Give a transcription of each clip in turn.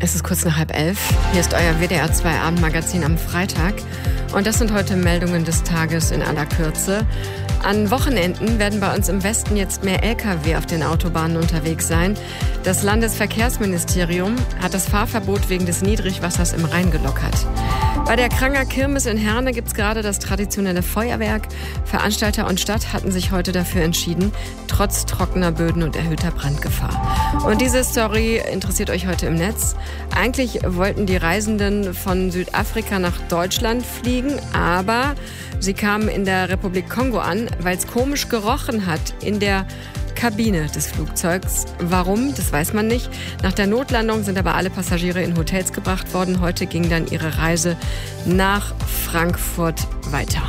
Es ist kurz nach 10:30. Hier ist euer WDR 2 Abendmagazin am Freitag. Und das sind heute Meldungen des Tages in aller Kürze. An Wochenenden werden bei uns im Westen jetzt mehr Lkw auf den Autobahnen unterwegs sein. Das Landesverkehrsministerium hat das Fahrverbot wegen des Niedrigwassers im Rhein gelockert. Bei der Kranger Kirmes in Herne gibt es gerade das traditionelle Feuerwerk. Veranstalter und Stadt hatten sich heute dafür entschieden, trotz trockener Böden und erhöhter Brandgefahr. Und diese Story interessiert euch heute im Netz. Eigentlich wollten die Reisenden von Südafrika nach Deutschland fliegen, aber sie kamen in der Republik Kongo an, weil es komisch gerochen hat in der Kabine des Flugzeugs. Warum? Das weiß man nicht. Nach der Notlandung sind aber alle Passagiere in Hotels gebracht worden. Heute ging dann ihre Reise nach Frankfurt weiter.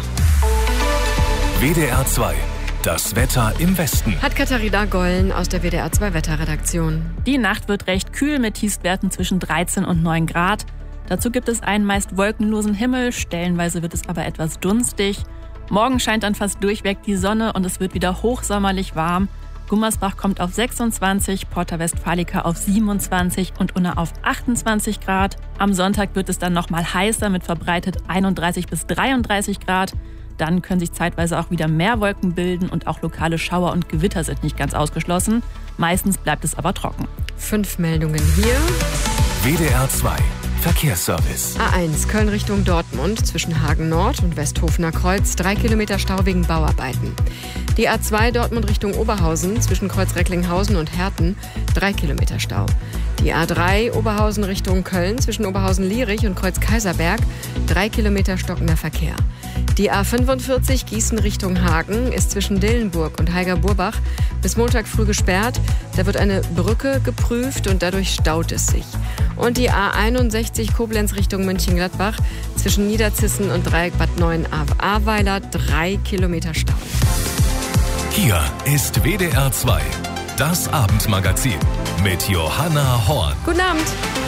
WDR 2. Das Wetter im Westen. Hat Katharina Gollen aus der WDR 2 Wetterredaktion. Die Nacht wird recht kühl mit Tiefstwerten zwischen 13 und 9 Grad. Dazu gibt es einen meist wolkenlosen Himmel. Stellenweise wird es aber etwas dunstig. Morgen scheint dann fast durchweg die Sonne und es wird wieder hochsommerlich warm. Gummersbach kommt auf 26, Porta Westfalica auf 27 und Unna auf 28 Grad. Am Sonntag wird es dann nochmal heißer mit verbreitet 31 bis 33 Grad. Dann können sich zeitweise auch wieder mehr Wolken bilden und auch lokale Schauer und Gewitter sind nicht ganz ausgeschlossen. Meistens bleibt es aber trocken. 5 Meldungen hier. WDR 2. Verkehrsservice. A1 Köln Richtung Dortmund zwischen Hagen Nord und Westhofener Kreuz 3 Kilometer Stau wegen Bauarbeiten. Die A2 Dortmund Richtung Oberhausen zwischen Kreuz Recklinghausen und Herten 3 Kilometer Stau. Die A3 Oberhausen Richtung Köln zwischen Oberhausen-Lierich und Kreuz Kaiserberg 3 Kilometer stockender Verkehr. Die A45 Gießen Richtung Hagen ist zwischen Dillenburg und Heiger-Burbach bis Montag früh gesperrt. Da wird eine Brücke geprüft und dadurch staut es sich. Und die A61 Koblenz Richtung Mönchengladbach zwischen Niederzissen und Dreieck Bad 9 Ahrweiler 3 Kilometer Stau. Hier ist WDR 2. Das Abendmagazin mit Johanna Horn. Guten Abend.